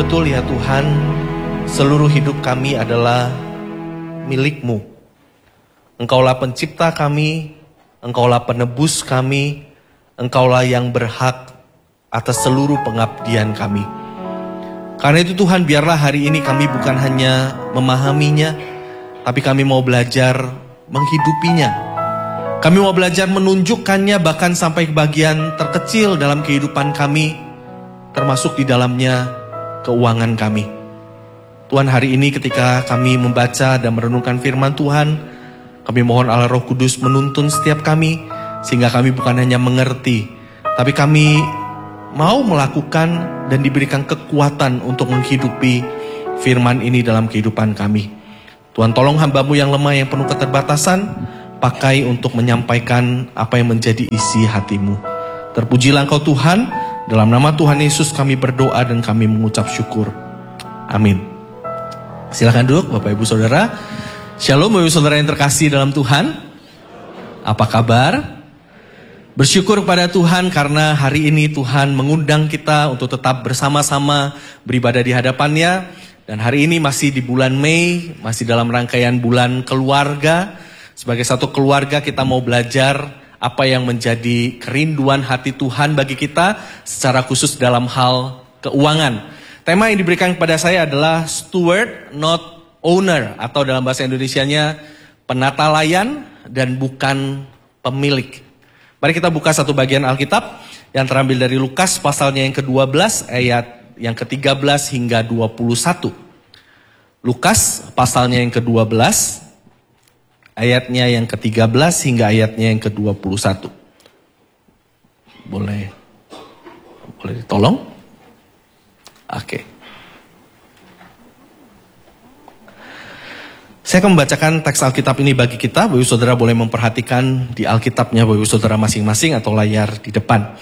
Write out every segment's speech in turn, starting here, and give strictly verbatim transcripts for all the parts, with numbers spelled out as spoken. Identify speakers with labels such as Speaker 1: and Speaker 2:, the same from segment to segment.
Speaker 1: betul ya Tuhan, seluruh hidup kami adalah milik-Mu. Engkaulah pencipta kami, Engkaulah penebus kami, Engkaulah yang berhak atas seluruh pengabdian kami. Karena itu Tuhan, biarlah hari ini kami bukan hanya memahaminya, tapi kami mau belajar menghidupinya. Kami mau belajar menunjukkannya bahkan sampai ke bagian terkecil dalam kehidupan kami, termasuk di dalamnya keuangan kami. Tuhan, hari ini ketika kami membaca dan merenungkan firman Tuhan, kami mohon Allah Roh Kudus menuntun setiap kami, sehingga kami bukan hanya mengerti, tapi kami mau melakukan dan diberikan kekuatan untuk menghidupi firman ini dalam kehidupan kami. Tuhan, tolong hamba-Mu yang lemah, yang penuh keterbatasan, pakai untuk menyampaikan apa yang menjadi isi hati-Mu. Terpujilah Engkau Tuhan, dalam nama Tuhan Yesus kami berdoa dan kami mengucap syukur. Amin. Silakan duduk Bapak Ibu Saudara. Shalom Bapak Ibu Saudara yang terkasih dalam Tuhan. Apa kabar? Bersyukur kepada Tuhan karena hari ini Tuhan mengundang kita untuk tetap bersama-sama beribadah di hadapannya. Dan hari ini masih di bulan Mei, masih dalam rangkaian bulan keluarga. Sebagai satu keluarga kita mau belajar apa yang menjadi kerinduan hati Tuhan bagi kita secara khusus dalam hal keuangan. Tema yang diberikan kepada saya adalah steward not owner, atau dalam bahasa Indonesianya penata layan dan bukan pemilik. Mari kita buka satu bagian Alkitab yang terambil dari Lukas pasalnya yang kedua belas ayat yang ketiga belas hingga dua puluh satu. Lukas pasalnya yang kedua belas ayatnya yang ketiga belas hingga ayatnya yang kedua puluh satu. Boleh boleh ditolong? Oke. Saya akan membacakan teks Alkitab ini bagi kita. Bapak Ibu Saudara boleh memperhatikan di Alkitabnya Bapak Ibu Saudara masing-masing atau layar di depan.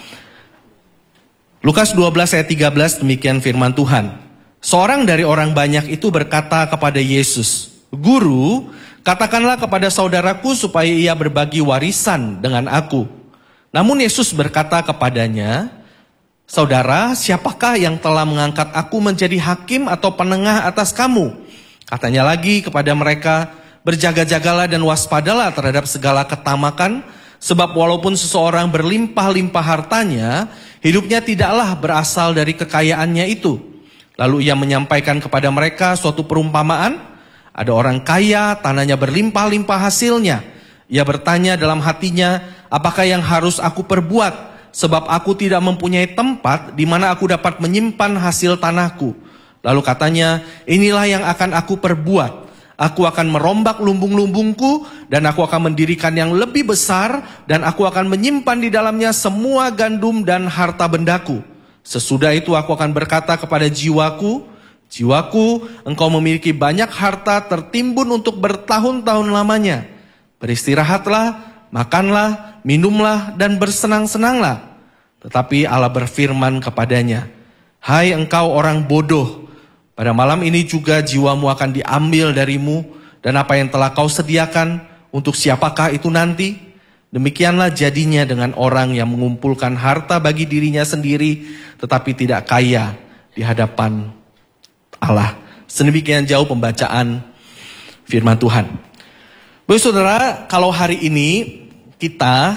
Speaker 1: Lukas dua belas ayat tiga belas, demikian firman Tuhan. Seorang dari orang banyak itu berkata kepada Yesus, "Guru, katakanlah kepada saudaraku supaya ia berbagi warisan dengan aku." Namun Yesus berkata kepadanya, "Saudara, siapakah yang telah mengangkat aku menjadi hakim atau penengah atas kamu?" Katanya lagi kepada mereka, "Berjaga-jagalah dan waspadalah terhadap segala ketamakan, sebab walaupun seseorang berlimpah-limpah hartanya, hidupnya tidaklah berasal dari kekayaannya itu." Lalu ia menyampaikan kepada mereka suatu perumpamaan. Ada orang kaya, tanahnya berlimpah-limpah hasilnya. Ia bertanya dalam hatinya, "Apakah yang harus aku perbuat? Sebab aku tidak mempunyai tempat di mana aku dapat menyimpan hasil tanahku." Lalu katanya, "Inilah yang akan aku perbuat. Aku akan merombak lumbung-lumbungku dan aku akan mendirikan yang lebih besar dan aku akan menyimpan di dalamnya semua gandum dan harta bendaku. Sesudah itu aku akan berkata kepada jiwaku, jiwaku, engkau memiliki banyak harta tertimbun untuk bertahun-tahun lamanya. Beristirahatlah, makanlah, minumlah dan bersenang-senanglah." Tetapi Allah berfirman kepadanya, "Hai engkau orang bodoh, pada malam ini juga jiwamu akan diambil darimu, dan apa yang telah kau sediakan, untuk siapakah itu nanti? Demikianlah jadinya dengan orang yang mengumpulkan harta bagi dirinya sendiri, tetapi tidak kaya di hadapan Allah." Sedemikian jauh pembacaan firman Tuhan. Bapak Saudara, kalau hari ini kita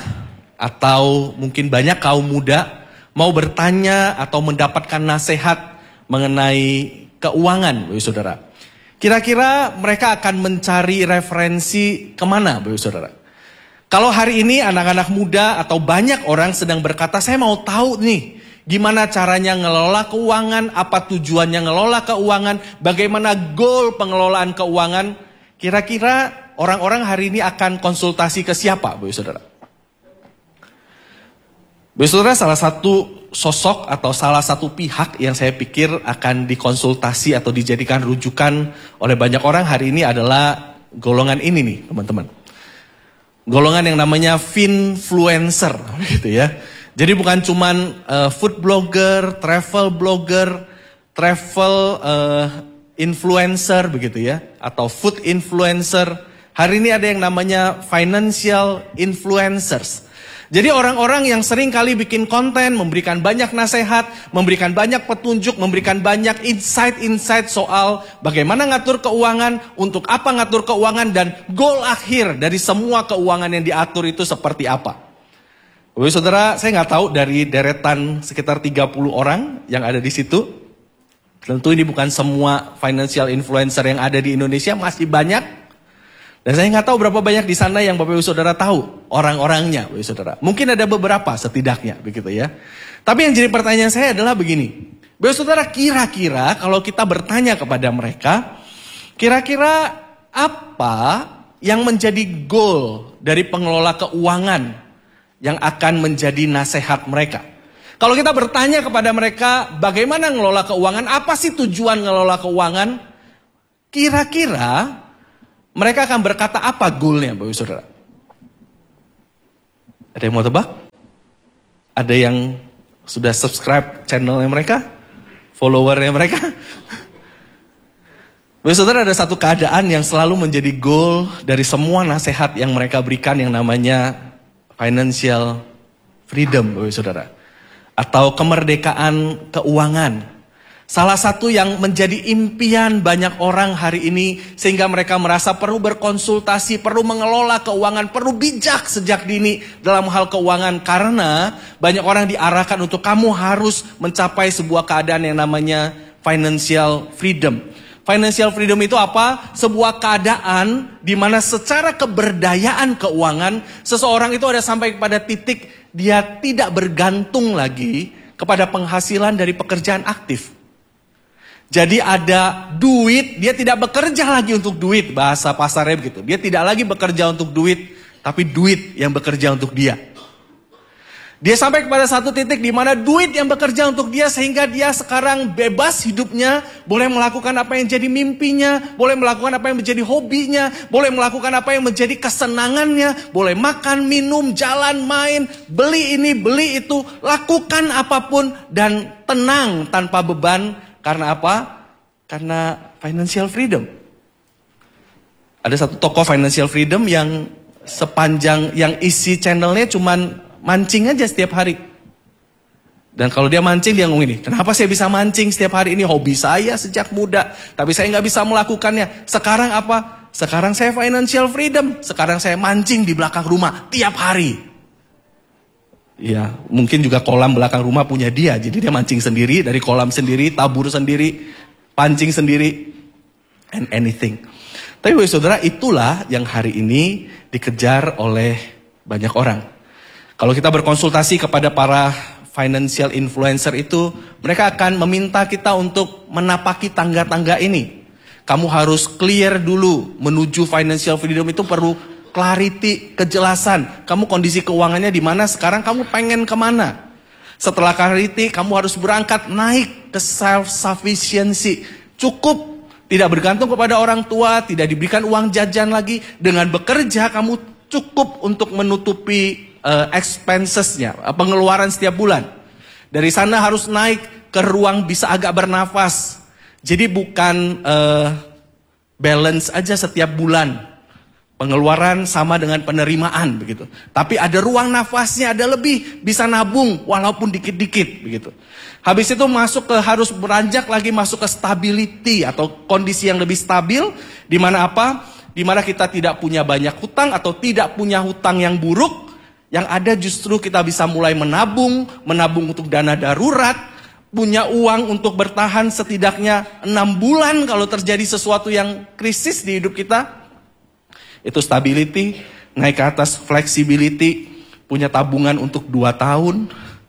Speaker 1: atau mungkin banyak kaum muda mau bertanya atau mendapatkan nasihat mengenai keuangan, Bapak Saudara, kira-kira mereka akan mencari referensi kemana, Bapak Saudara? Kalau hari ini anak-anak muda atau banyak orang sedang berkata, "Saya mau tahu nih, gimana caranya ngelola keuangan, apa tujuannya ngelola keuangan, bagaimana goal pengelolaan keuangan." Kira-kira orang-orang hari ini akan konsultasi ke siapa, Bapak Saudara? Bapak Saudara, salah satu sosok atau salah satu pihak yang saya pikir akan dikonsultasi atau dijadikan rujukan oleh banyak orang hari ini adalah golongan ini nih, teman-teman. Golongan yang namanya finfluencer, gitu ya. Jadi bukan cuman uh, food blogger, travel blogger, travel uh, influencer begitu ya, atau food influencer. Hari ini ada yang namanya financial influencers. Jadi orang-orang yang sering kali bikin konten, memberikan banyak nasihat, memberikan banyak petunjuk, memberikan banyak insight-insight soal bagaimana ngatur keuangan, untuk apa ngatur keuangan, dan goal akhir dari semua keuangan yang diatur itu seperti apa. Bapak Saudara, saya nggak tahu dari deretan sekitar tiga puluh orang yang ada di situ. Tentu ini bukan semua financial influencer yang ada di Indonesia, masih banyak. Dan saya nggak tahu berapa banyak di sana yang Bapak Ibu Saudara tahu orang-orangnya, Bapak Ibu Saudara. Mungkin ada beberapa setidaknya, begitu ya. Tapi yang jadi pertanyaan saya adalah begini, Bapak Ibu Saudara, kira-kira kalau kita bertanya kepada mereka, kira-kira apa yang menjadi goal dari pengelola keuangan yang akan menjadi nasihat mereka? Kalau kita bertanya kepada mereka, bagaimana ngelola keuangan, apa sih tujuan ngelola keuangan? Kira-kira mereka akan berkata apa goalnya, Bapak Ibu Saudara? Ada yang mau tebak? Ada yang sudah subscribe channelnya mereka? Followernya mereka? Bapak Ibu Saudara, ada satu keadaan yang selalu menjadi goal dari semua nasihat yang mereka berikan yang namanya financial freedom, Bapak Ibu Saudara. Atau kemerdekaan keuangan. Salah satu yang menjadi impian banyak orang hari ini sehingga mereka merasa perlu berkonsultasi, perlu mengelola keuangan, perlu bijak sejak dini dalam hal keuangan. Karena banyak orang diarahkan untuk kamu harus mencapai sebuah keadaan yang namanya financial freedom. Financial freedom itu apa? Sebuah keadaan di mana secara keberdayaan keuangan seseorang itu ada sampai pada titik dia tidak bergantung lagi kepada penghasilan dari pekerjaan aktif. Jadi ada duit, dia tidak bekerja lagi untuk duit, bahasa pasarnya begitu. Dia tidak lagi bekerja untuk duit, tapi duit yang bekerja untuk dia. Dia sampai kepada satu titik di mana duit yang bekerja untuk dia sehingga dia sekarang bebas hidupnya, boleh melakukan apa yang jadi mimpinya, boleh melakukan apa yang menjadi hobinya, boleh melakukan apa yang menjadi kesenangannya, boleh makan, minum, jalan, main, beli ini, beli itu, lakukan apapun dan tenang tanpa beban. Karena apa? Karena financial freedom. Ada satu tokoh financial freedom yang sepanjang yang isi channelnya cuman mancing aja setiap hari. Dan kalau dia mancing dia ngomong ini, kenapa saya bisa mancing setiap hari, ini hobi saya sejak muda, tapi saya nggak bisa melakukannya. Sekarang apa? Sekarang saya financial freedom. Sekarang saya mancing di belakang rumah tiap hari. Ya, mungkin juga kolam belakang rumah punya dia. Jadi dia mancing sendiri, dari kolam sendiri, tabur sendiri, pancing sendiri, and anything. Tapi Bapak Saudara, itulah yang hari ini dikejar oleh banyak orang. Kalau kita berkonsultasi kepada para financial influencer itu, mereka akan meminta kita untuk menapaki tangga-tangga ini. Kamu harus clear dulu, menuju financial freedom itu perlu clarity, kejelasan. Kamu kondisi keuangannya di mana sekarang, kamu pengen kemana. Setelah clarity, kamu harus berangkat naik ke self-sufficiency. Cukup, tidak bergantung kepada orang tua, tidak diberikan uang jajan lagi. Dengan bekerja, kamu cukup untuk menutupi uh, expenses-nya, pengeluaran setiap bulan. Dari sana harus naik ke ruang bisa agak bernafas. Jadi bukan uh, balance aja setiap bulan. Pengeluaran sama dengan penerimaan begitu. Tapi ada ruang nafasnya, ada lebih, bisa nabung walaupun dikit-dikit begitu. Habis itu masuk ke harus beranjak lagi masuk ke stability atau kondisi yang lebih stabil, di mana apa? Di mana kita tidak punya banyak hutang atau tidak punya hutang yang buruk. Yang ada justru kita bisa mulai menabung, menabung untuk dana darurat, punya uang untuk bertahan setidaknya enam bulan kalau terjadi sesuatu yang krisis di hidup kita. Itu stability, naik ke atas flexibility, punya tabungan untuk dua tahun.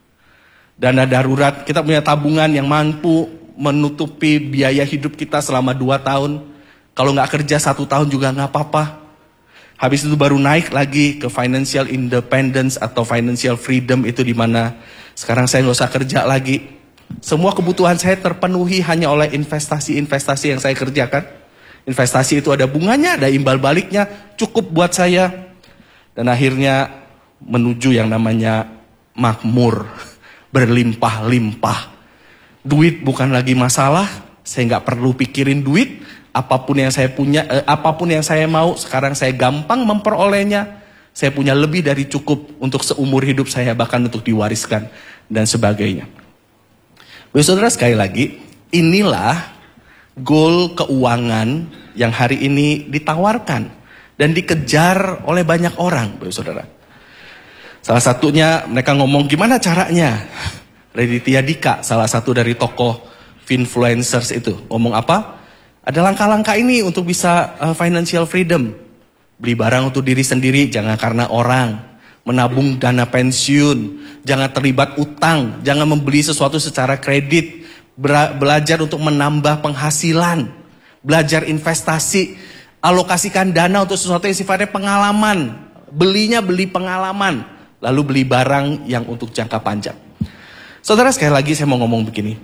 Speaker 1: Dana darurat, kita punya tabungan yang mampu menutupi biaya hidup kita selama dua tahun. Kalau nggak kerja satu tahun juga nggak apa-apa. Habis itu baru naik lagi ke financial independence atau financial freedom, itu di mana sekarang saya nggak usah kerja lagi. Semua kebutuhan saya terpenuhi hanya oleh investasi-investasi yang saya kerjakan. Investasi itu ada bunganya, ada imbal baliknya, cukup buat saya. Dan akhirnya menuju yang namanya makmur, berlimpah-limpah. Duit bukan lagi masalah, saya nggak perlu pikirin duit. Apapun yang saya punya, eh, apapun yang saya mau, sekarang saya gampang memperolehnya. Saya punya lebih dari cukup untuk seumur hidup saya, bahkan untuk diwariskan dan sebagainya. Bapak saudara, sekali lagi, inilah goal keuangan yang hari ini ditawarkan dan dikejar oleh banyak orang, Bapak saudara. Salah satunya mereka ngomong gimana caranya. Raditya Dika, salah satu dari tokoh influencers itu, ngomong apa? Ada langkah-langkah ini untuk bisa uh, financial freedom. Beli barang untuk diri sendiri, jangan karena orang. Menabung dana pensiun, jangan terlibat utang, jangan membeli sesuatu secara kredit. Belajar untuk menambah penghasilan, belajar investasi, alokasikan dana untuk sesuatu yang sifatnya pengalaman. Belinya beli pengalaman, lalu beli barang yang untuk jangka panjang. Saudara, sekali lagi saya mau ngomong begini.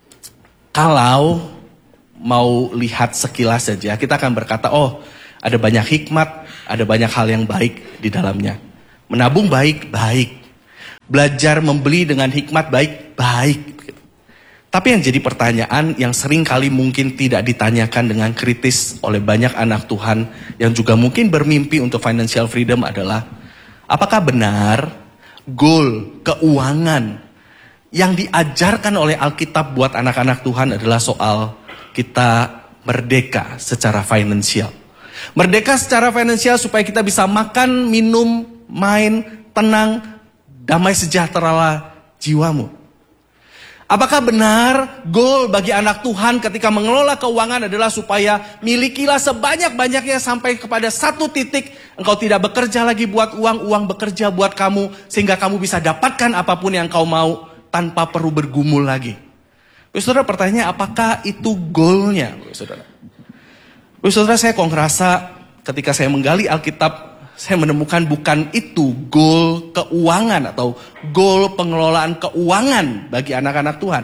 Speaker 1: Kalau mau lihat sekilas saja, kita akan berkata, oh ada banyak hikmat, ada banyak hal yang baik di dalamnya. Menabung baik, baik. Belajar membeli dengan hikmat baik, baik. Tapi yang jadi pertanyaan yang sering kali mungkin tidak ditanyakan dengan kritis oleh banyak anak Tuhan yang juga mungkin bermimpi untuk financial freedom adalah, apakah benar goal keuangan yang diajarkan oleh Alkitab buat anak-anak Tuhan adalah soal kita merdeka secara finansial. Merdeka secara finansial supaya kita bisa makan, minum, main, tenang, damai sejahteralah jiwamu. Apakah benar goal bagi anak Tuhan ketika mengelola keuangan adalah supaya milikilah sebanyak-banyaknya sampai kepada satu titik engkau tidak bekerja lagi buat uang, uang bekerja buat kamu sehingga kamu bisa dapatkan apapun yang kau mau tanpa perlu bergumul lagi. Bapak saudara, pertanyaannya apakah itu goalnya? Bapak saudara, Bapak saudara, saya kok ngerasa ketika saya menggali Alkitab, saya menemukan bukan itu goal keuangan atau goal pengelolaan keuangan bagi anak-anak Tuhan.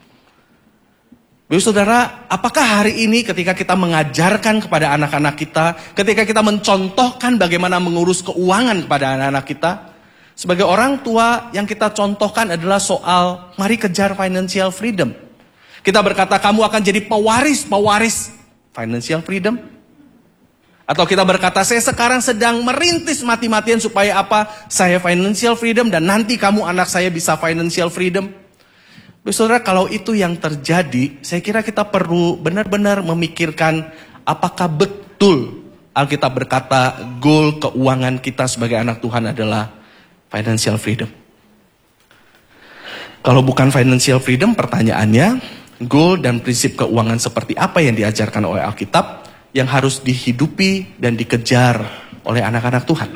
Speaker 1: Bapak saudara, apakah hari ini ketika kita mengajarkan kepada anak-anak kita, ketika kita mencontohkan bagaimana mengurus keuangan kepada anak-anak kita, sebagai orang tua yang kita contohkan adalah soal mari kejar financial freedom. Kita berkata kamu akan jadi pewaris-pewaris financial freedom. Atau kita berkata saya sekarang sedang merintis mati-matian supaya apa? Saya financial freedom dan nanti kamu anak saya bisa financial freedom. Saudara, kalau itu yang terjadi, saya kira kita perlu benar-benar memikirkan apakah betul Alkitab berkata goal keuangan kita sebagai anak Tuhan adalah financial freedom. Kalau bukan financial freedom, pertanyaannya, goal dan prinsip keuangan seperti apa yang diajarkan oleh Alkitab yang harus dihidupi dan dikejar oleh anak-anak Tuhan?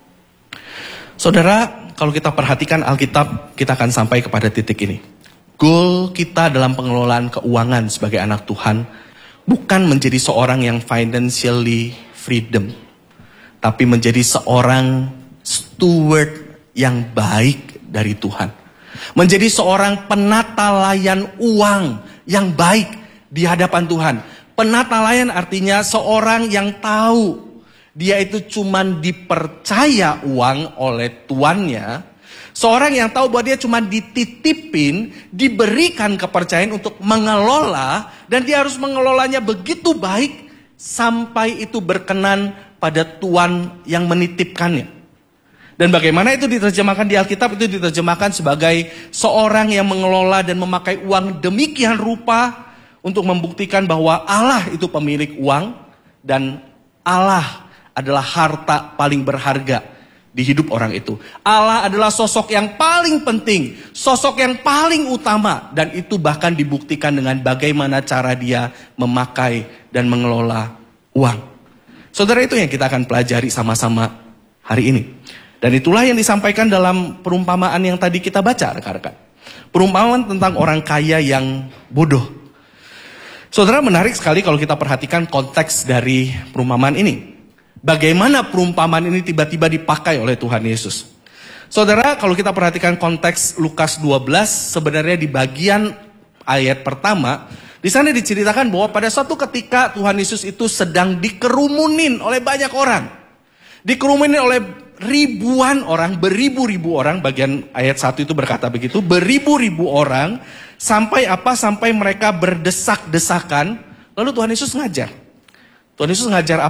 Speaker 1: Saudara, kalau kita perhatikan Alkitab, kita akan sampai kepada titik ini. Goal kita dalam pengelolaan keuangan sebagai anak Tuhan bukan menjadi seorang yang financially freedom, tapi menjadi seorang steward yang baik dari Tuhan. Menjadi seorang penata layan uang yang baik di hadapan Tuhan. Penata layan artinya seorang yang tahu dia itu cuman dipercaya uang oleh tuannya. Seorang yang tahu bahwa dia cuma dititipin, diberikan kepercayaan untuk mengelola. Dan dia harus mengelolanya begitu baik sampai itu berkenan pada tuan yang menitipkannya. Dan bagaimana itu diterjemahkan di Alkitab? Itu diterjemahkan sebagai seorang yang mengelola dan memakai uang demikian rupa untuk membuktikan bahwa Allah itu pemilik uang dan Allah adalah harta paling berharga di hidup orang itu. Allah adalah sosok yang paling penting, sosok yang paling utama, dan itu bahkan dibuktikan dengan bagaimana cara dia memakai dan mengelola uang. Saudara, itu yang kita akan pelajari sama-sama hari ini. Dan itulah yang disampaikan dalam perumpamaan yang tadi kita baca, rekan-rekan. Perumpamaan tentang orang kaya yang bodoh. Saudara, menarik sekali kalau kita perhatikan konteks dari perumpamaan ini. Bagaimana perumpamaan ini tiba-tiba dipakai oleh Tuhan Yesus. Saudara, kalau kita perhatikan konteks Lukas dua belas, sebenarnya di bagian ayat pertama, di sana diceritakan bahwa pada suatu ketika Tuhan Yesus itu sedang dikerumunin oleh banyak orang. Dikerumunin oleh ribuan orang, beribu-ribu orang, bagian ayat satu itu berkata begitu, beribu-ribu orang, sampai apa? Sampai mereka berdesak-desakan, lalu Tuhan Yesus ngajar. Tuhan Yesus ngajar apa?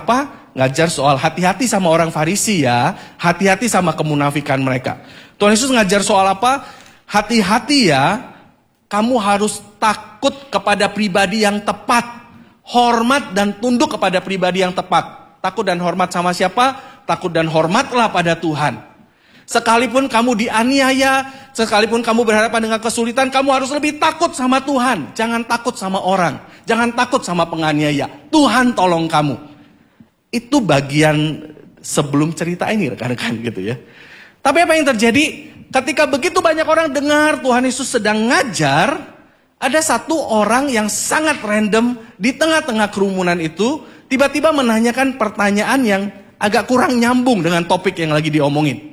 Speaker 1: ngajar soal hati-hati sama orang Farisi ya, hati-hati sama kemunafikan mereka. Tuhan Yesus ngajar soal apa? Hati-hati ya, kamu harus takut kepada pribadi yang tepat, hormat dan tunduk kepada pribadi yang tepat. Takut dan hormat sama siapa? Takut dan hormatlah pada Tuhan. Sekalipun kamu dianiaya, sekalipun kamu berhadapan dengan kesulitan, kamu harus lebih takut sama Tuhan. Jangan takut sama orang, jangan takut sama penganiaya. Tuhan tolong kamu. Itu bagian sebelum cerita ini rekan-rekan gitu ya. Tapi apa yang terjadi ketika begitu banyak orang dengar Tuhan Yesus sedang ngajar, ada satu orang yang sangat random di tengah-tengah kerumunan itu, tiba-tiba menanyakan pertanyaan yang agak kurang nyambung dengan topik yang lagi diomongin.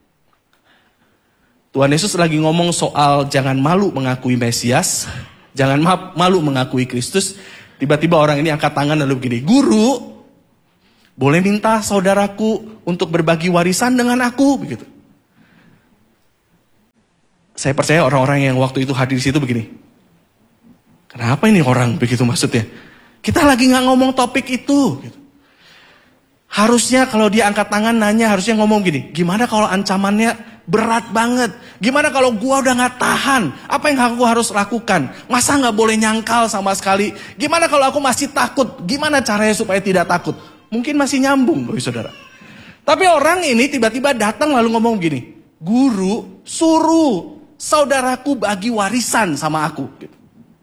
Speaker 1: Tuhan Yesus lagi ngomong soal jangan malu mengakui Mesias, jangan malu mengakui Kristus. Tiba-tiba orang ini angkat tangan lalu begini, "Guru, boleh minta saudaraku untuk berbagi warisan dengan aku?" Begitu. Saya percaya orang-orang yang waktu itu hadir di situ begini, kenapa ini orang begitu maksudnya? Kita lagi nggak ngomong topik itu. Gitu. Harusnya kalau dia angkat tangan nanya, harusnya ngomong gini, gimana kalau ancamannya berat banget? Gimana kalau gua udah gak tahan? Apa yang aku harus lakukan? Masa gak boleh nyangkal sama sekali? Gimana kalau aku masih takut? Gimana caranya supaya tidak takut? Mungkin masih nyambung, Bapak Saudara. Tapi orang ini tiba-tiba datang lalu ngomong gini, "Guru, suruh saudaraku bagi warisan sama aku." Gitu.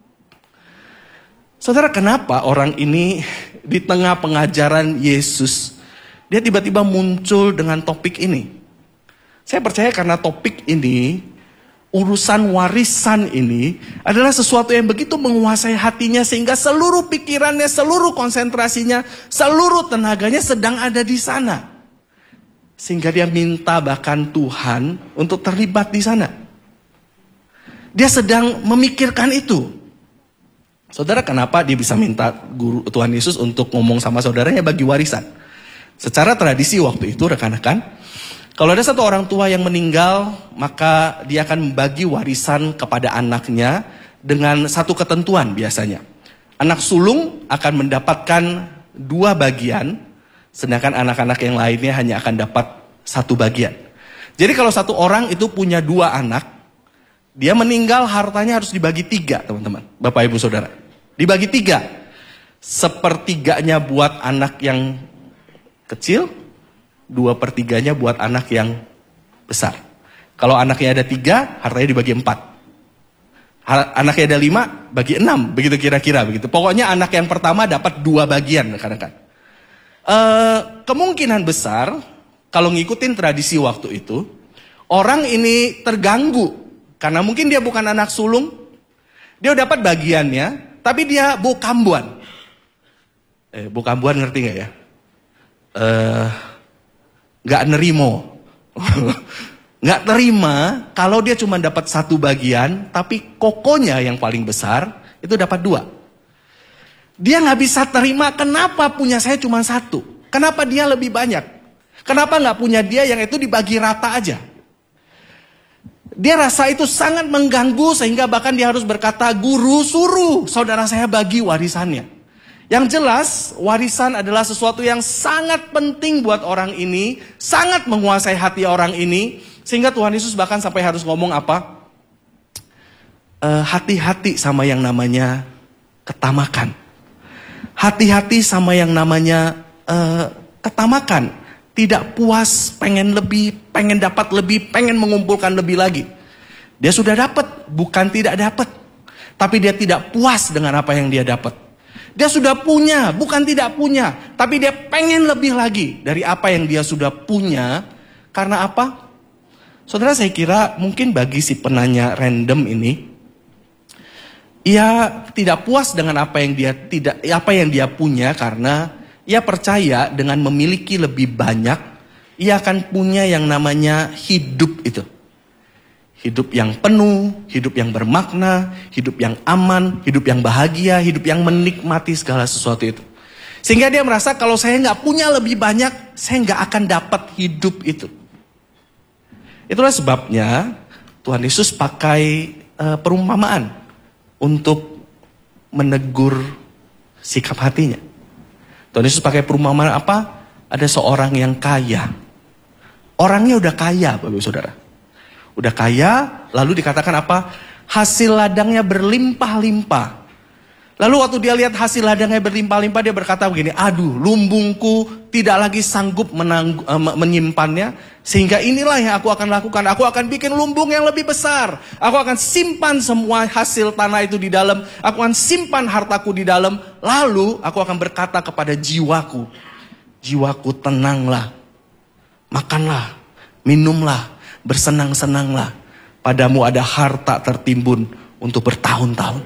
Speaker 1: Saudara, kenapa orang ini di tengah pengajaran Yesus, dia tiba-tiba muncul dengan topik ini? Saya percaya karena topik ini, urusan warisan ini adalah sesuatu yang begitu menguasai hatinya sehingga seluruh pikirannya, seluruh konsentrasinya, seluruh tenaganya sedang ada di sana. Sehingga dia minta bahkan Tuhan untuk terlibat di sana. Dia sedang memikirkan itu. Saudara, kenapa dia bisa minta guru Tuhan Yesus untuk ngomong sama saudaranya bagi warisan? Secara tradisi waktu itu rekan-rekan, kalau ada satu orang tua yang meninggal, maka dia akan membagi warisan kepada anaknya dengan satu ketentuan biasanya. Anak sulung akan mendapatkan dua bagian, sedangkan anak-anak yang lainnya hanya akan dapat satu bagian. Jadi kalau satu orang itu punya dua anak, dia meninggal hartanya harus dibagi tiga, teman-teman, Bapak Ibu Saudara. Dibagi tiga. Sepertiganya buat anak yang kecil, dua per tiganya buat anak yang besar. Kalau anaknya ada tiga, hartanya dibagi empat. Anaknya ada lima, bagi enam. Begitu kira-kira begitu. Pokoknya anak yang pertama dapat dua bagian, rekan-rekan. E, kemungkinan besar, kalau ngikutin tradisi waktu itu, orang ini terganggu. Karena mungkin dia bukan anak sulung, dia dapat bagiannya, tapi dia bukambuan. Eh, bukambuan ngerti gak ya? Eh... Gak nerimo, gak terima kalau dia cuma dapat satu bagian, tapi kokonya yang paling besar itu dapat dua. Dia gak bisa terima kenapa punya saya cuma satu, kenapa dia lebih banyak, kenapa gak punya dia yang itu dibagi rata aja. Dia rasa itu sangat mengganggu sehingga bahkan dia harus berkata, "Guru, suruh saudara saya bagi warisannya." Yang jelas, warisan adalah sesuatu yang sangat penting buat orang ini, sangat menguasai hati orang ini, sehingga Tuhan Yesus bahkan sampai harus ngomong apa? E, hati-hati sama yang namanya ketamakan. Hati-hati sama yang namanya e, ketamakan. Tidak puas, pengen lebih, pengen dapat lebih, pengen mengumpulkan lebih lagi. Dia sudah dapat, bukan tidak dapat. Tapi dia tidak puas dengan apa yang dia dapat. Dia sudah punya, bukan tidak punya. Tapi dia pengen lebih lagi dari apa yang dia sudah punya. Karena apa? Saudara, saya kira mungkin bagi si penanya random ini, ia tidak puas dengan apa yang dia tidak, apa yang dia punya karena ia percaya dengan memiliki lebih banyak, ia akan punya yang namanya hidup itu. Hidup yang penuh, hidup yang bermakna, hidup yang aman, hidup yang bahagia, hidup yang menikmati segala sesuatu itu. Sehingga dia merasa kalau saya nggak punya lebih banyak, saya nggak akan dapat hidup itu. Itulah sebabnya Tuhan Yesus pakai uh, perumpamaan untuk menegur sikap hatinya. Tuhan Yesus pakai perumpamaan apa? Ada seorang yang kaya. Orangnya udah kaya, Bapak Ibu Saudara. Udah kaya, lalu dikatakan apa? Hasil ladangnya berlimpah-limpah. Lalu waktu dia lihat hasil ladangnya berlimpah-limpah, dia berkata begini, aduh lumbungku tidak lagi sanggup menang, menyimpannya, sehingga inilah yang aku akan lakukan. Aku akan bikin lumbung yang lebih besar. Aku akan simpan semua hasil tanah itu di dalam. Aku akan simpan hartaku di dalam. Lalu aku akan berkata kepada jiwaku, jiwaku tenanglah, makanlah, minumlah, bersenang-senanglah. Padamu ada harta tertimbun untuk bertahun-tahun.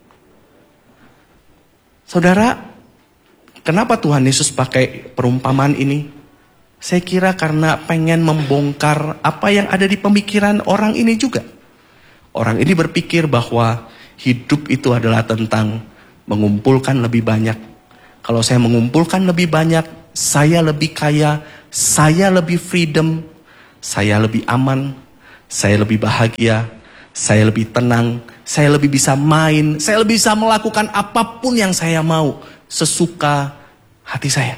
Speaker 1: Saudara, kenapa Tuhan Yesus pakai perumpamaan ini? Saya kira karena pengen membongkar apa yang ada di pemikiran orang ini juga. Orang ini berpikir bahwa hidup itu adalah tentang mengumpulkan lebih banyak. Kalau saya mengumpulkan lebih banyak, saya lebih kaya, saya lebih freedom, saya lebih aman, saya lebih bahagia, saya lebih tenang, saya lebih bisa main, saya lebih bisa melakukan apapun yang saya mau sesuka hati saya.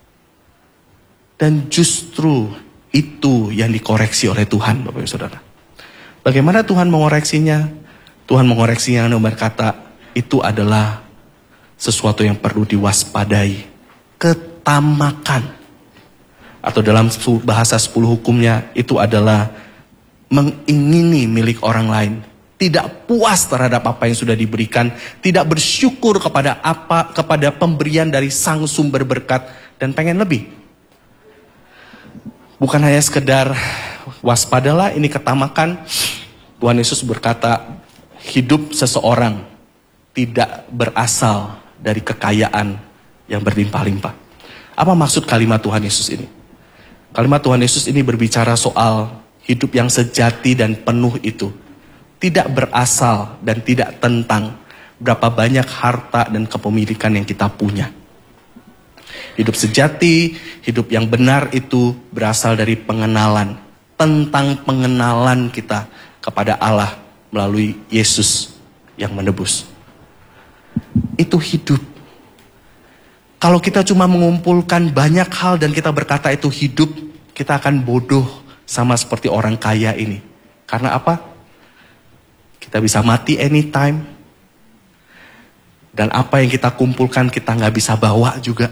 Speaker 1: Dan justru itu yang dikoreksi oleh Tuhan, Bapak Ibu Saudara. Bagaimana Tuhan mengoreksinya? Tuhan mengoreksinya dengan berkata, itu adalah sesuatu yang perlu diwaspadai. Ketamakan. Atau dalam bahasa sepuluh hukumnya, itu adalah mengingini milik orang lain. Tidak puas terhadap apa yang sudah diberikan. Tidak bersyukur kepada apa kepada pemberian dari sang sumber berkat. Dan pengen lebih. Bukan hanya sekedar waspadalah, ini ketamakan. Tuhan Yesus berkata, hidup seseorang tidak berasal dari kekayaan yang berlimpah-limpah. Apa maksud kalimat Tuhan Yesus ini? Kalimat Tuhan Yesus ini berbicara soal hidup yang sejati dan penuh itu. Tidak berasal dan tidak tentang berapa banyak harta dan kepemilikan yang kita punya. Hidup sejati, hidup yang benar itu berasal dari pengenalan. Tentang pengenalan kita kepada Allah melalui Yesus yang menebus. Itu hidup. Kalau kita cuma mengumpulkan banyak hal dan kita berkata itu hidup, kita akan bodoh sama seperti orang kaya ini. Karena apa? Kita bisa mati anytime. Dan apa yang kita kumpulkan kita nggak bisa bawa juga.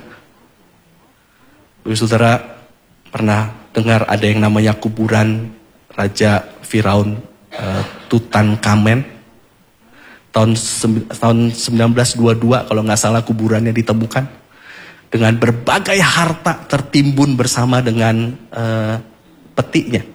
Speaker 1: Saudara pernah dengar ada yang namanya kuburan Raja Firaun uh, Tutankhamen tahun tahun seribu sembilan ratus dua puluh dua kalau nggak salah kuburannya ditemukan dengan berbagai harta tertimbun bersama dengan uh, petinya.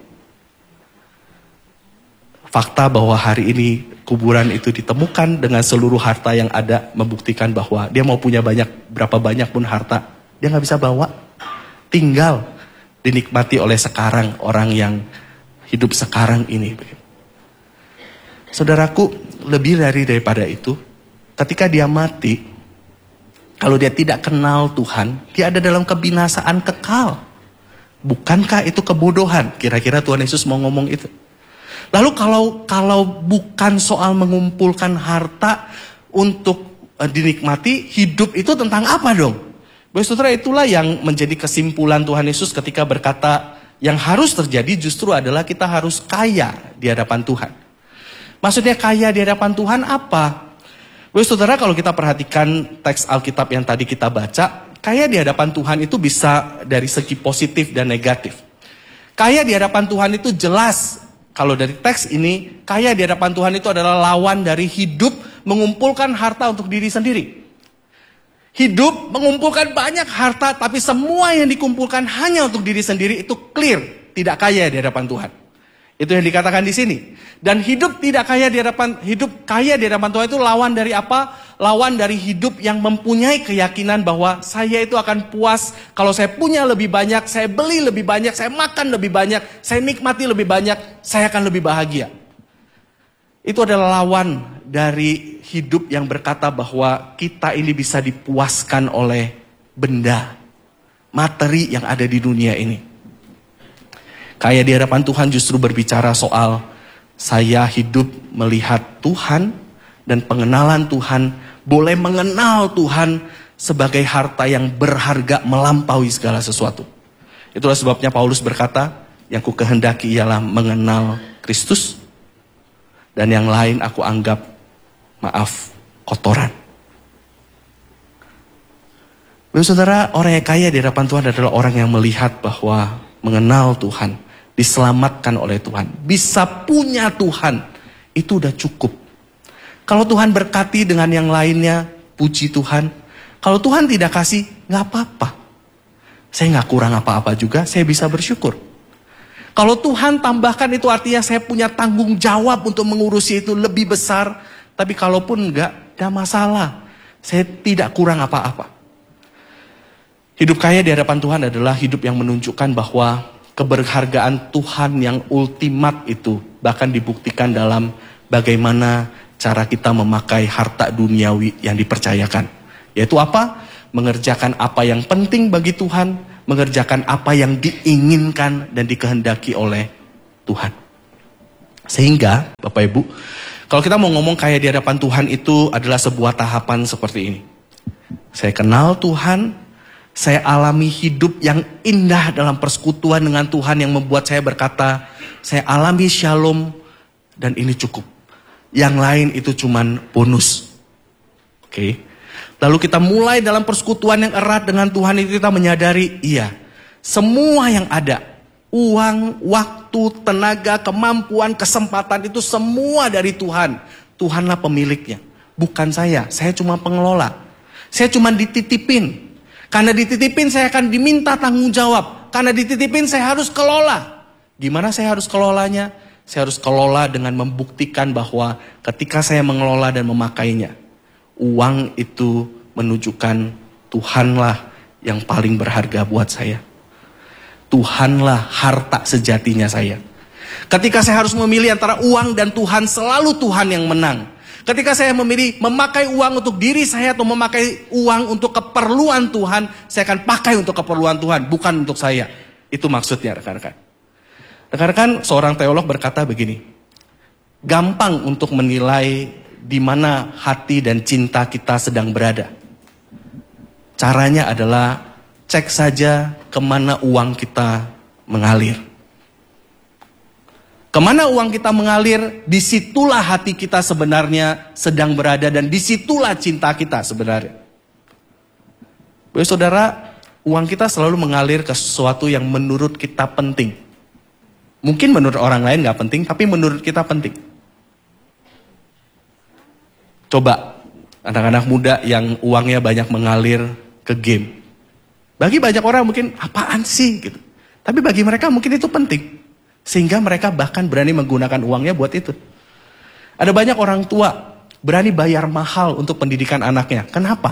Speaker 1: Fakta bahwa hari ini kuburan itu ditemukan dengan seluruh harta yang ada membuktikan bahwa dia mau punya banyak berapa banyak pun harta dia nggak bisa bawa. Tinggal dinikmati oleh sekarang orang yang hidup sekarang ini. Saudaraku, lebih dari daripada itu, ketika dia mati, kalau dia tidak kenal Tuhan, dia ada dalam kebinasaan kekal. Bukankah itu kebodohan? Kira-kira Tuhan Yesus mau ngomong itu. Lalu kalau kalau bukan soal mengumpulkan harta untuk uh, dinikmati, hidup itu tentang apa dong? Bapak Saudara, itulah yang menjadi kesimpulan Tuhan Yesus ketika berkata yang harus terjadi justru adalah kita harus kaya di hadapan Tuhan. Maksudnya kaya di hadapan Tuhan apa? Bapak Saudara, kalau kita perhatikan teks Alkitab yang tadi kita baca, kaya di hadapan Tuhan itu bisa dari segi positif dan negatif. Kaya di hadapan Tuhan itu jelas, kalau dari teks ini, kaya di hadapan Tuhan itu adalah lawan dari hidup mengumpulkan harta untuk diri sendiri. Hidup mengumpulkan banyak harta, tapi semua yang dikumpulkan hanya untuk diri sendiri itu clear, tidak kaya di hadapan Tuhan. Itu yang dikatakan di sini. Dan hidup tidak kaya di hadapan, hidup kaya di hadapan Tuhan itu lawan dari apa? Lawan dari hidup yang mempunyai keyakinan bahwa saya itu akan puas kalau saya punya lebih banyak, saya beli lebih banyak, saya makan lebih banyak, saya nikmati lebih banyak, saya akan lebih bahagia. Itu adalah lawan dari hidup yang berkata bahwa kita ini bisa dipuaskan oleh benda, materi yang ada di dunia ini. Kaya di hadapan Tuhan justru berbicara soal saya hidup melihat Tuhan dan pengenalan Tuhan, boleh mengenal Tuhan sebagai harta yang berharga melampaui segala sesuatu. Itulah sebabnya Paulus berkata, yang ku kehendaki ialah mengenal Kristus, dan yang lain aku anggap, maaf, kotoran. Bapak saudara, orang yang kaya di hadapan Tuhan adalah orang yang melihat bahwa mengenal Tuhan, diselamatkan oleh Tuhan, bisa punya Tuhan, itu udah cukup. Kalau Tuhan berkati dengan yang lainnya, puji Tuhan. Kalau Tuhan tidak kasih, gak apa-apa. Saya gak kurang apa-apa juga, saya bisa bersyukur. Kalau Tuhan tambahkan, itu artinya saya punya tanggung jawab untuk mengurusi itu lebih besar. Tapi kalaupun enggak, gak masalah. Saya tidak kurang apa-apa. Hidup kaya di hadapan Tuhan adalah hidup yang menunjukkan bahwa keberhargaan Tuhan yang ultimat itu bahkan dibuktikan dalam bagaimana cara kita memakai harta duniawi yang dipercayakan. Yaitu apa? Mengerjakan apa yang penting bagi Tuhan, mengerjakan apa yang diinginkan dan dikehendaki oleh Tuhan. Sehingga, Bapak Ibu, kalau kita mau ngomong kaya di hadapan Tuhan itu adalah sebuah tahapan seperti ini. Saya kenal Tuhan, saya alami hidup yang indah dalam persekutuan dengan Tuhan yang membuat saya berkata, saya alami shalom dan ini cukup. Yang lain itu cuman bonus. Oke. Okay. Lalu kita mulai dalam persekutuan yang erat dengan Tuhan itu kita menyadari, iya, semua yang ada, uang, waktu, tenaga, kemampuan, kesempatan itu semua dari Tuhan. Tuhanlah pemiliknya, bukan saya. Saya cuma pengelola. Saya cuma dititipin. Karena dititipin saya akan diminta tanggung jawab. Karena dititipin saya harus kelola. Gimana saya harus kelolanya? Saya harus kelola dengan membuktikan bahwa ketika saya mengelola dan memakainya, uang itu menunjukkan Tuhanlah yang paling berharga buat saya. Tuhanlah harta sejatinya saya. Ketika saya harus memilih antara uang dan Tuhan, selalu Tuhan yang menang. Ketika saya memilih memakai uang untuk diri saya atau memakai uang untuk keperluan Tuhan, saya akan pakai untuk keperluan Tuhan, bukan untuk saya. Itu maksudnya rekan-rekan. Rekan-rekan, seorang teolog berkata begini, gampang untuk menilai di mana hati dan cinta kita sedang berada. Caranya adalah cek saja kemana uang kita mengalir. Kemana uang kita mengalir, disitulah hati kita sebenarnya sedang berada dan disitulah cinta kita sebenarnya. Bapak saudara, uang kita selalu mengalir ke sesuatu yang menurut kita penting. Mungkin menurut orang lain gak penting, tapi menurut kita penting. Coba anak-anak muda yang uangnya banyak mengalir ke game. Bagi banyak orang mungkin apaan sih gitu. Tapi bagi mereka mungkin itu penting. Sehingga mereka bahkan berani menggunakan uangnya buat itu. Ada banyak orang tua berani bayar mahal untuk pendidikan anaknya. Kenapa?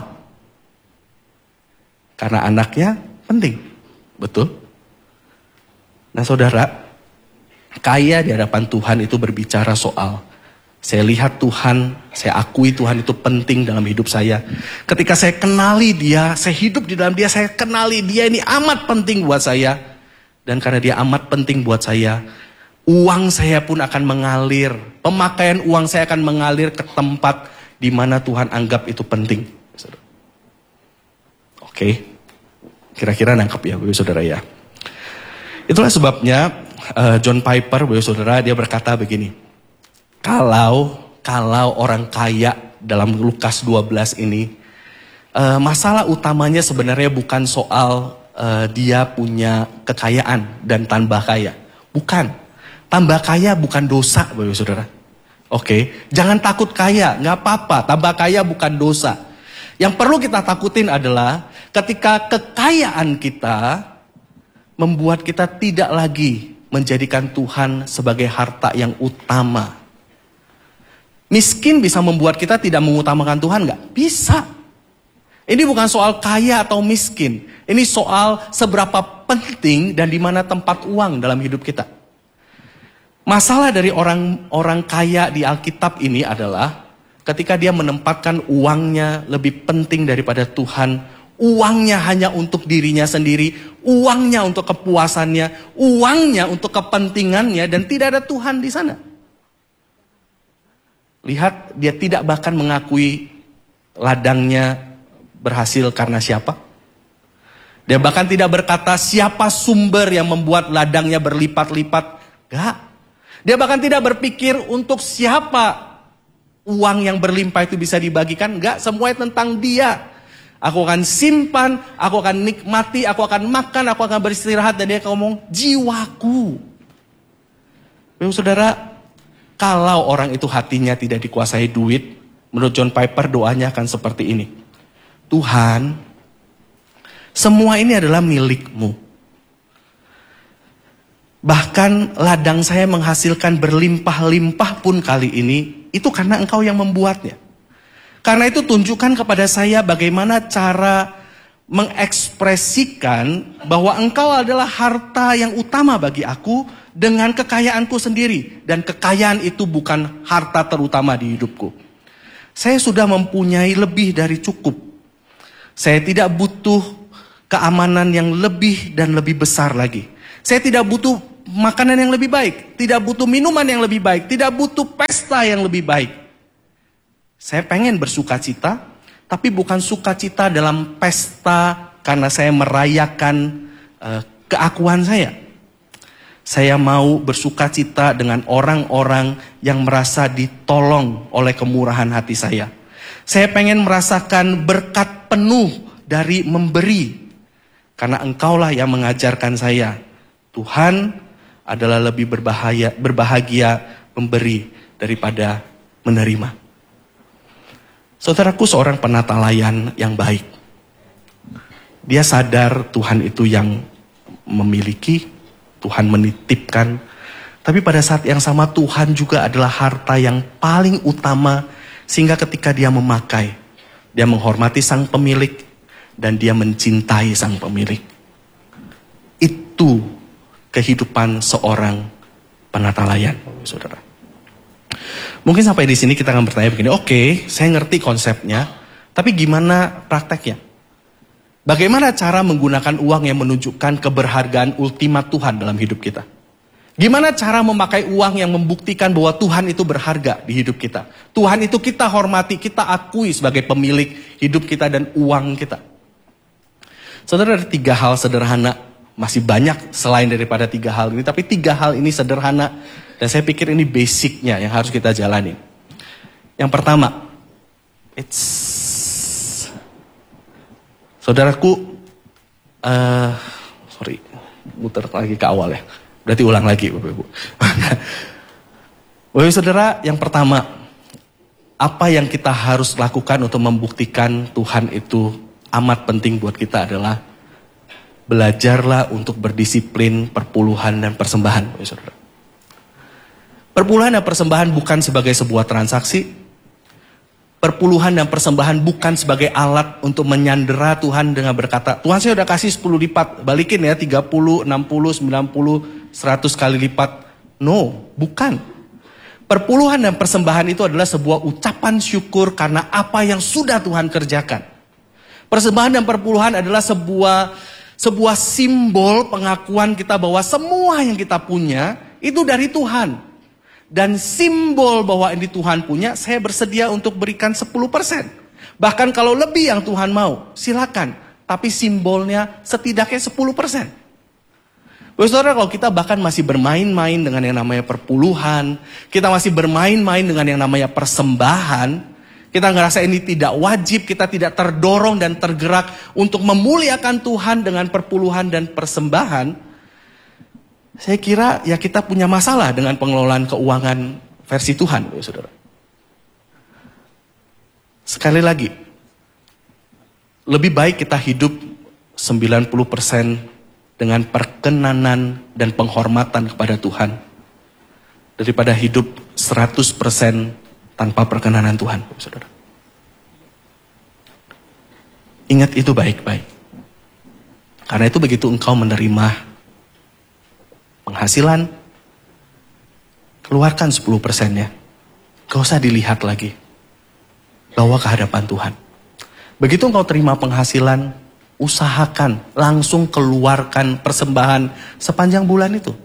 Speaker 1: Karena anaknya penting. Betul? Nah saudara, kaya di hadapan Tuhan itu berbicara soal saya lihat Tuhan, saya akui Tuhan itu penting dalam hidup saya. Ketika saya kenali dia, saya hidup di dalam dia, saya kenali dia ini amat penting buat saya. Dan karena dia amat penting buat saya, uang saya pun akan mengalir. Pemakaian uang saya akan mengalir ke tempat di mana Tuhan anggap itu penting. Oke, kira-kira nangkep ya Bapak Saudara ya. Itulah sebabnya uh, John Piper, Bapak Saudara, dia berkata begini. Kalau kalau orang kaya dalam Lukas dua belas ini, uh, masalah utamanya sebenarnya bukan soal Uh, dia punya kekayaan dan tambah kaya. Bukan. Tambah kaya bukan dosa, Bapak Saudara. Oke, okay. Jangan takut kaya, nggak apa-apa. Tambah kaya bukan dosa. Yang perlu kita takutin adalah ketika kekayaan kita membuat kita tidak lagi menjadikan Tuhan sebagai harta yang utama. Miskin bisa membuat kita tidak mengutamakan Tuhan nggak? Bisa. Ini bukan soal kaya atau miskin. Ini soal seberapa penting dan di mana tempat uang dalam hidup kita. Masalah dari orang-orang kaya di Alkitab ini adalah ketika dia menempatkan uangnya lebih penting daripada Tuhan. Uangnya hanya untuk dirinya sendiri. Uangnya untuk kepuasannya. Uangnya untuk kepentingannya dan tidak ada Tuhan di sana. Lihat, dia tidak bahkan mengakui ladangnya berhasil karena siapa. Dia bahkan tidak berkata siapa sumber yang membuat ladangnya berlipat-lipat. Enggak. Dia bahkan tidak berpikir untuk siapa uang yang berlimpah itu bisa dibagikan. Enggak, semuanya tentang dia. Aku akan simpan, aku akan nikmati, aku akan makan, aku akan beristirahat. Dan dia ngomong, jiwaku. Bapak saudara, kalau orang itu hatinya tidak dikuasai duit, menurut John Piper doanya akan seperti ini. Tuhan, semua ini adalah milikmu. Bahkan ladang saya menghasilkan berlimpah-limpah pun kali ini, itu karena engkau yang membuatnya. Karena itu tunjukkan kepada saya bagaimana cara mengekspresikan bahwa engkau adalah harta yang utama bagi aku dengan kekayaanku sendiri. Dan kekayaan itu bukan harta terutama di hidupku. Saya sudah mempunyai lebih dari cukup. Saya tidak butuh keamanan yang lebih dan lebih besar lagi. Saya tidak butuh makanan yang lebih baik. Tidak butuh minuman yang lebih baik. Tidak butuh pesta yang lebih baik. Saya pengen bersukacita, tapi bukan sukacita dalam pesta karena saya merayakan uh, keakuan saya. Saya mau bersukacita dengan orang-orang yang merasa ditolong oleh kemurahan hati saya. Saya pengen merasakan berkat penuh dari memberi. Karena engkaulah yang mengajarkan saya. Tuhan adalah lebih berbahaya, berbahagia memberi daripada menerima. Saudaraku seorang penata layan yang baik. Dia sadar Tuhan itu yang memiliki, Tuhan menitipkan. Tapi pada saat yang sama Tuhan juga adalah harta yang paling utama. Sehingga ketika dia memakai, dia menghormati sang pemilik dan dia mencintai sang pemilik. Itu kehidupan seorang penata layan, saudara. Mungkin sampai di sini kita akan bertanya begini, oke, okay, saya ngerti konsepnya, tapi gimana prakteknya? Bagaimana cara menggunakan uang yang menunjukkan keberhargaan ultimat Tuhan dalam hidup kita? Gimana cara memakai uang yang membuktikan bahwa Tuhan itu berharga di hidup kita? Tuhan itu kita hormati, kita akui sebagai pemilik hidup kita dan uang kita. Saudara, ada tiga hal sederhana, masih banyak selain daripada tiga hal ini, tapi tiga hal ini sederhana. Dan saya pikir ini basicnya yang harus kita jalani. Yang pertama, it's saudaraku, uh, sorry, muter lagi ke awal ya. Berarti ulang lagi, Bapak Ibu. Bapak saudara, yang pertama, apa yang kita harus lakukan untuk membuktikan Tuhan itu amat penting buat kita adalah belajarlah untuk berdisiplin perpuluhan dan persembahan, Bapak saudara. Perpuluhan dan persembahan bukan sebagai sebuah transaksi. Perpuluhan dan persembahan bukan sebagai alat untuk menyandera Tuhan dengan berkata, Tuhan saya udah kasih sepuluh lipat, balikin ya tiga puluh, enam puluh, sembilan puluh, seratus kali lipat. No, bukan. Perpuluhan dan persembahan itu adalah sebuah ucapan syukur karena apa yang sudah Tuhan kerjakan. Persembahan dan perpuluhan adalah sebuah sebuah simbol pengakuan kita bahwa semua yang kita punya itu dari Tuhan. Dan simbol bahwa ini Tuhan punya, saya bersedia untuk berikan sepuluh persen. Bahkan kalau lebih yang Tuhan mau, silakan. Tapi simbolnya setidaknya sepuluh persen. Saudara, kalau kita bahkan masih bermain-main dengan yang namanya perpuluhan, kita masih bermain-main dengan yang namanya persembahan, kita ngerasa ini tidak wajib, kita tidak terdorong dan tergerak untuk memuliakan Tuhan dengan perpuluhan dan persembahan, saya kira ya kita punya masalah dengan pengelolaan keuangan versi Tuhan, saudara. Sekali lagi, lebih baik kita hidup sembilan puluh persen dengan perkenanan dan penghormatan kepada Tuhan daripada hidup seratus persen tanpa perkenanan Tuhan, saudara. Ingat itu baik-baik. Karena itu begitu engkau menerima penghasilan, keluarkan sepuluh persennya. Gak usah dilihat lagi. Bawa ke hadapan Tuhan. Begitu engkau terima penghasilan, usahakan langsung keluarkan persembahan sepanjang bulan itu.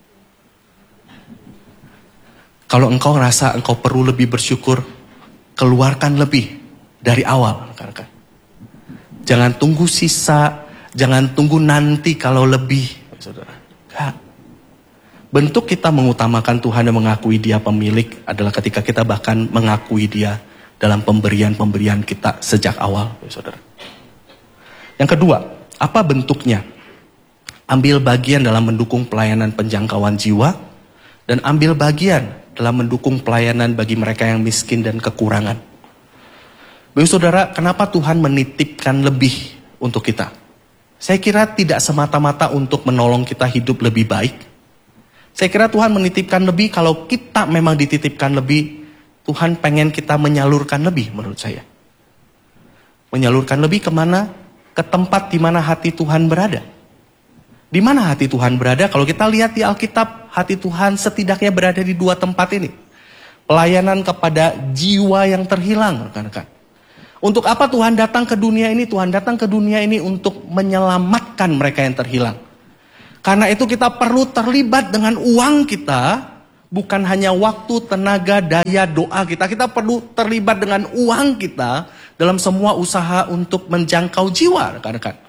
Speaker 1: Kalau engkau ngerasa engkau perlu lebih bersyukur, keluarkan lebih dari awal. Jangan tunggu sisa, jangan tunggu nanti kalau lebih. Saudara. Enggak. Bentuk kita mengutamakan Tuhan dan mengakui Dia pemilik adalah ketika kita bahkan mengakui Dia dalam pemberian-pemberian kita sejak awal. Saudara. Yang kedua, apa bentuknya? Ambil bagian dalam mendukung pelayanan penjangkauan jiwa dan ambil bagian dalam mendukung pelayanan bagi mereka yang miskin dan kekurangan. Bapak Saudara, kenapa Tuhan menitipkan lebih untuk kita? Saya kira tidak semata-mata untuk menolong kita hidup lebih baik. Saya kira Tuhan menitipkan lebih kalau kita memang dititipkan lebih, Tuhan pengen kita menyalurkan lebih menurut saya. Menyalurkan lebih kemana? Ke tempat di mana hati Tuhan berada. Di mana hati Tuhan berada? Kalau kita lihat di Alkitab, hati Tuhan setidaknya berada di dua tempat ini. Pelayanan kepada jiwa yang terhilang, rekan-rekan. Untuk apa Tuhan datang ke dunia ini? Tuhan datang ke dunia ini untuk menyelamatkan mereka yang terhilang. Karena itu kita perlu terlibat dengan uang kita, bukan hanya waktu, tenaga, daya, doa kita. Kita perlu terlibat dengan uang kita dalam semua usaha untuk menjangkau jiwa, rekan-rekan.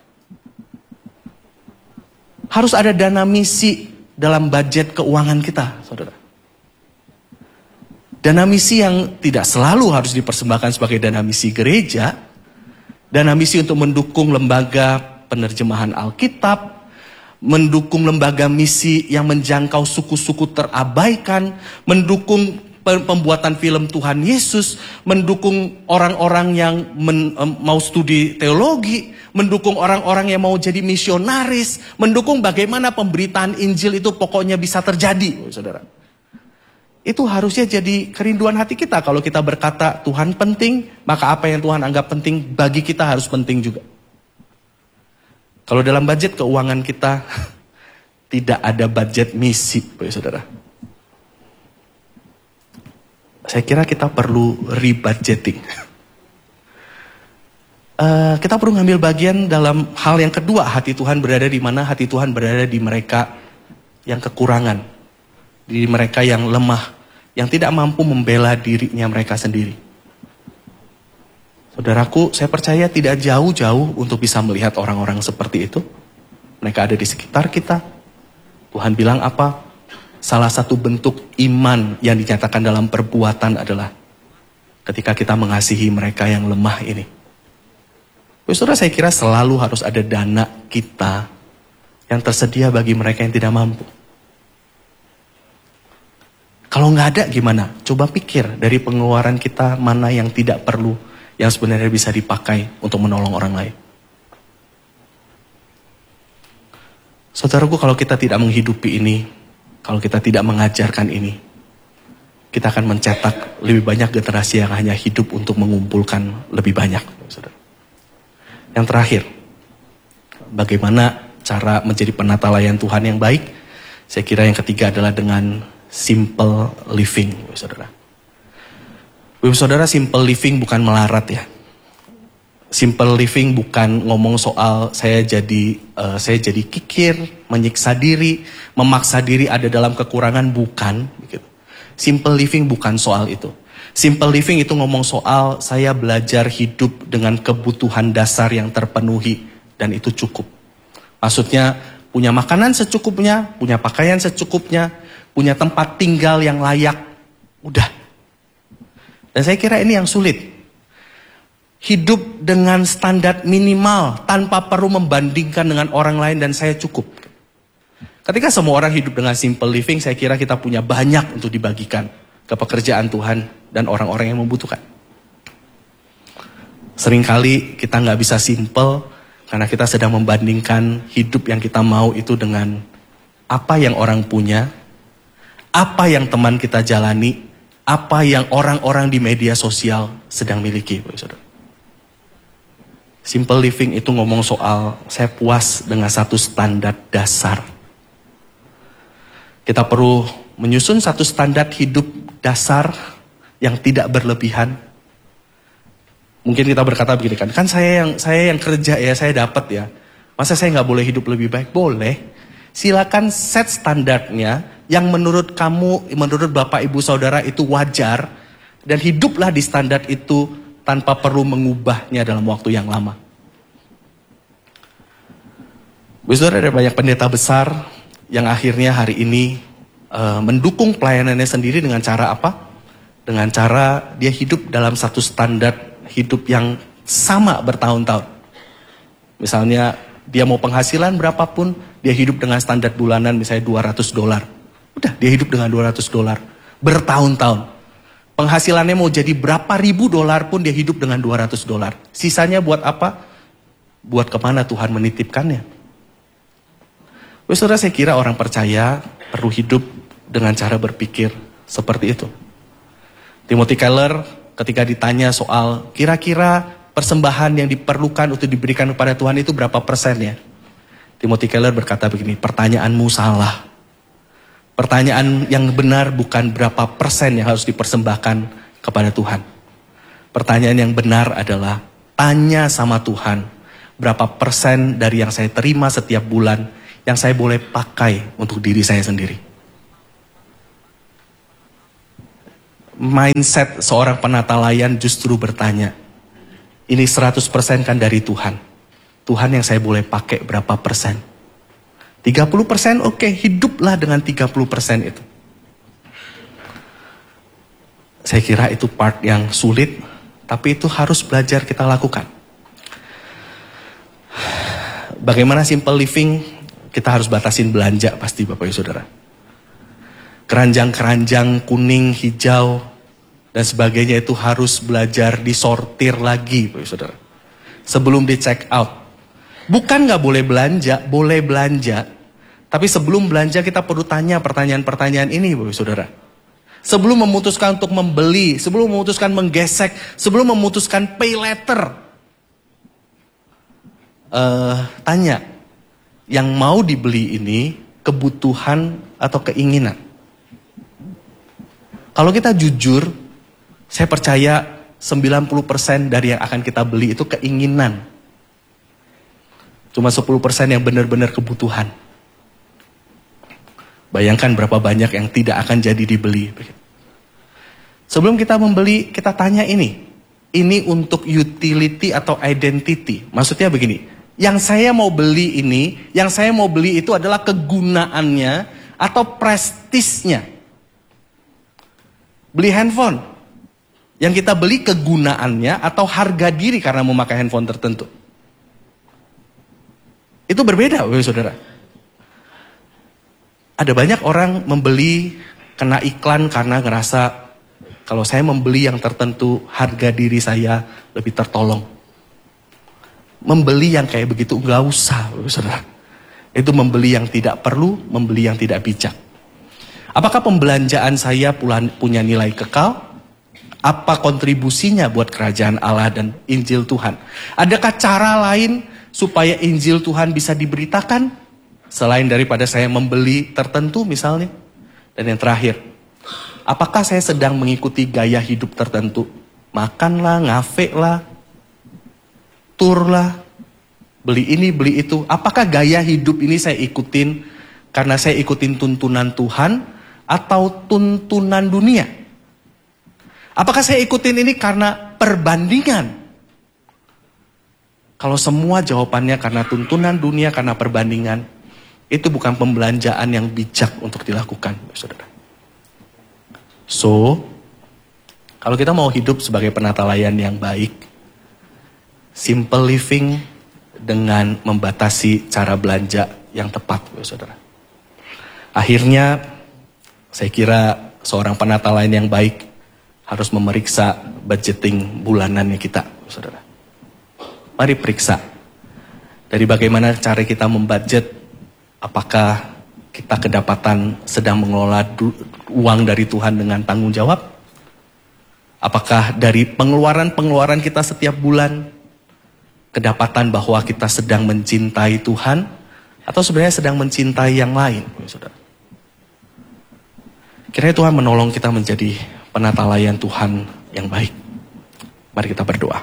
Speaker 1: Harus ada dana misi dalam budget keuangan kita, saudara. Dana misi yang tidak selalu harus dipersembahkan sebagai dana misi gereja. Dana misi untuk mendukung lembaga penerjemahan Alkitab. Mendukung lembaga misi yang menjangkau suku-suku terabaikan. Mendukung pembuatan film Tuhan Yesus. Mendukung orang-orang yang men, mau studi teologi. Mendukung orang-orang yang mau jadi misionaris. Mendukung bagaimana pemberitaan Injil itu pokoknya bisa terjadi, saudara. Itu harusnya jadi kerinduan hati kita. Kalau kita berkata Tuhan penting, maka apa yang Tuhan anggap penting bagi kita harus penting juga. Kalau dalam budget keuangan kita tidak ada budget misi, saudara. Saya kira kita perlu rebudgeting. Uh, kita perlu ngambil bagian dalam hal yang kedua. Hati Tuhan berada di mana? Hati Tuhan berada di mereka yang kekurangan. Di mereka yang lemah. Yang tidak mampu membela dirinya mereka sendiri. Saudaraku, saya percaya tidak jauh-jauh untuk bisa melihat orang-orang seperti itu. Mereka ada di sekitar kita. Tuhan bilang apa? Salah satu bentuk iman yang dinyatakan dalam perbuatan adalah ketika kita mengasihi mereka yang lemah ini. Saudara, saya kira selalu harus ada dana kita yang tersedia bagi mereka yang tidak mampu. Kalau nggak ada gimana? Coba pikir dari pengeluaran kita mana yang tidak perlu, yang sebenarnya bisa dipakai untuk menolong orang lain. Saudaraku, kalau kita tidak menghidupi ini, kalau kita tidak mengajarkan ini, kita akan mencetak lebih banyak generasi yang hanya hidup untuk mengumpulkan lebih banyak. Saudara. Yang terakhir, bagaimana cara menjadi penata layan Tuhan yang baik? Saya kira yang ketiga adalah dengan simple living, saudara. Saudara, simple living bukan melarat ya. Simple living bukan ngomong soal saya jadi uh, saya jadi kikir, menyiksa diri, memaksa diri ada dalam kekurangan, bukan. Gitu. Simple living bukan soal itu. Simple living itu ngomong soal saya belajar hidup dengan kebutuhan dasar yang terpenuhi dan itu cukup. Maksudnya punya makanan secukupnya, punya pakaian secukupnya, punya tempat tinggal yang layak, udah. Dan saya kira ini yang sulit. Hidup dengan standar minimal tanpa perlu membandingkan dengan orang lain dan saya cukup. Ketika semua orang hidup dengan simple living, saya kira kita punya banyak untuk dibagikan ke pekerjaan Tuhan dan orang-orang yang membutuhkan. Seringkali kita nggak bisa simple karena kita sedang membandingkan hidup yang kita mau itu dengan apa yang orang punya, apa yang teman kita jalani, apa yang orang-orang di media sosial sedang miliki. Saudara. Simple living itu ngomong soal saya puas dengan satu standar dasar. Kita perlu menyusun satu standar hidup dasar yang tidak berlebihan. Mungkin kita berkata begini kan, kan saya yang saya yang kerja ya, saya dapat ya. Masa saya nggak boleh hidup lebih baik? Boleh. Silakan set standarnya yang menurut kamu, menurut Bapak Ibu Saudara itu wajar. Dan hiduplah di standar itu tanpa perlu mengubahnya dalam waktu yang lama. Saudara, ada banyak pendeta besar yang akhirnya hari ini uh, mendukung pelayanannya sendiri dengan cara apa? Dengan cara dia hidup dalam satu standar hidup yang sama bertahun-tahun. Misalnya dia mau penghasilan berapapun, dia hidup dengan standar bulanan misalnya dua ratus dolar. Udah, dia hidup dengan dua ratus dolar bertahun-tahun. Penghasilannya mau jadi berapa ribu dolar pun dia hidup dengan dua ratus dolar. Sisanya buat apa? Buat kemana Tuhan menitipkannya? Saudara, saya kira orang percaya perlu hidup dengan cara berpikir seperti itu. Timothy Keller ketika ditanya soal kira-kira persembahan yang diperlukan untuk diberikan kepada Tuhan itu berapa persennya? Timothy Keller berkata begini, pertanyaanmu salah. Pertanyaan yang benar bukan berapa persen yang harus dipersembahkan kepada Tuhan. Pertanyaan yang benar adalah tanya sama Tuhan, berapa persen dari yang saya terima setiap bulan yang saya boleh pakai untuk diri saya sendiri. Mindset seorang penata layan justru bertanya, ini seratus persen kan dari Tuhan. Tuhan yang saya boleh pakai berapa persen? tiga puluh persen oke, okay, hiduplah dengan tiga puluh persen itu. Saya kira itu part yang sulit, tapi itu harus belajar kita lakukan. Bagaimana simple living? Kita harus batasin belanja pasti Bapak Ibu Saudara. Keranjang-keranjang kuning, hijau, dan sebagainya itu harus belajar disortir lagi Bapak Ibu Saudara. Sebelum di check out. Bukan gak boleh belanja, boleh belanja. Tapi sebelum belanja kita perlu tanya pertanyaan-pertanyaan ini Bapak Ibu Saudara. Sebelum memutuskan untuk membeli, sebelum memutuskan menggesek, sebelum memutuskan pay letter. Uh, tanya. Yang mau dibeli ini kebutuhan atau keinginan. Kalau kita jujur, saya percaya sembilan puluh persen dari yang akan kita beli itu keinginan. Cuma sepuluh persen yang benar-benar kebutuhan. Bayangkan berapa banyak yang tidak akan jadi dibeli. Sebelum kita membeli, kita tanya ini. Ini untuk utility atau identity. Maksudnya begini. Yang saya mau beli ini, yang saya mau beli itu adalah kegunaannya atau prestisnya. Beli handphone, yang kita beli kegunaannya atau harga diri karena memakai handphone tertentu. Itu berbeda, saudara. Ada banyak orang membeli kena iklan karena ngerasa kalau saya membeli yang tertentu harga diri saya lebih tertolong. Membeli yang kayak begitu nggak usah, saudara. Itu membeli yang tidak perlu, membeli yang tidak bijak. Apakah pembelanjaan saya punya nilai kekal? Apa kontribusinya buat kerajaan Allah dan Injil Tuhan? Adakah cara lain supaya Injil Tuhan bisa diberitakan? Selain daripada saya membeli tertentu misalnya. Dan yang terakhir, apakah saya sedang mengikuti gaya hidup tertentu? Makanlah, ngafe lah, tur lah, beli ini, beli itu. Apakah gaya hidup ini saya ikutin karena saya ikutin tuntunan Tuhan atau tuntunan dunia? Apakah saya ikutin ini karena perbandingan? Kalau semua jawabannya karena tuntunan dunia, karena perbandingan, itu bukan pembelanjaan yang bijak untuk dilakukan, saudara. So, kalau kita mau hidup sebagai penata layan yang baik, simple living dengan membatasi cara belanja yang tepat, saudara. Akhirnya, saya kira seorang penata layan yang baik harus memeriksa budgeting bulanannya kita, saudara. Mari periksa dari bagaimana cara kita membudget, apakah kita kedapatan sedang mengelola uang dari Tuhan dengan tanggung jawab? Apakah dari pengeluaran-pengeluaran kita setiap bulan kedapatan bahwa kita sedang mencintai Tuhan atau sebenarnya sedang mencintai yang lain, saudara? Kiranya Tuhan menolong kita menjadi penata layan Tuhan yang baik. Mari kita berdoa.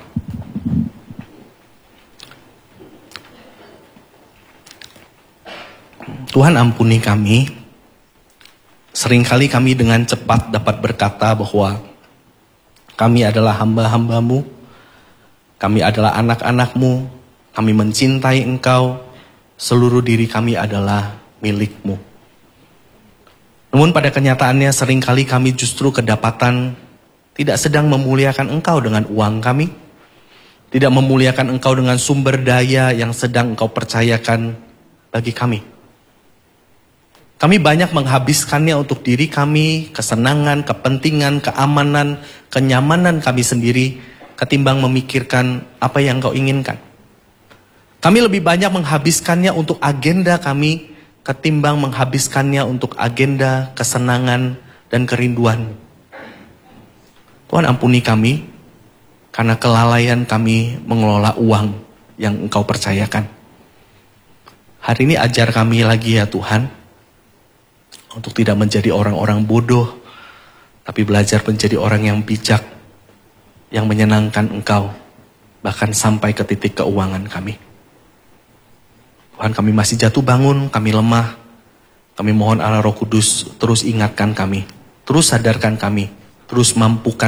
Speaker 1: Tuhan, ampuni kami. Seringkali kami dengan cepat dapat berkata bahwa kami adalah hamba-hambamu, kami adalah anak-anakmu, kami mencintai Engkau, seluruh diri kami adalah milik-Mu. Namun pada kenyataannya seringkali kami justru kedapatan tidak sedang memuliakan Engkau dengan uang kami, tidak memuliakan Engkau dengan sumber daya yang sedang Engkau percayakan bagi kami. Kami banyak menghabiskannya untuk diri kami, kesenangan, kepentingan, keamanan, kenyamanan kami sendiri, ketimbang memikirkan apa yang Engkau inginkan. Kami lebih banyak menghabiskannya untuk agenda kami, ketimbang menghabiskannya untuk agenda, kesenangan, dan kerinduan. Tuhan ampuni kami, karena kelalaian kami mengelola uang yang Engkau percayakan. Hari ini ajar kami lagi ya Tuhan, untuk tidak menjadi orang-orang bodoh, tapi belajar menjadi orang yang bijak, yang menyenangkan Engkau, bahkan sampai ke titik keuangan kami. Tuhan, kami masih jatuh bangun, kami lemah, kami mohon Allah Roh Kudus terus ingatkan kami, terus sadarkan kami, terus mampukan